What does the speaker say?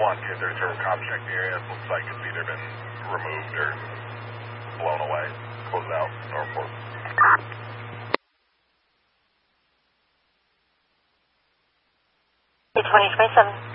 2-1, 2-3 turbo cop check the area. It looks like it's either been removed or blown away. Close out, Norfolk. 2027.